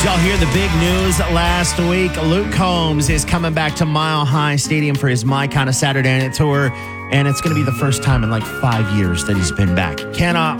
Did y'all hear the big news last week? Luke Combs is coming back to Mile High Stadium for his My Kind of Saturday Night Tour, and it's going to be the first time in like 5 years that he's been back. Cannot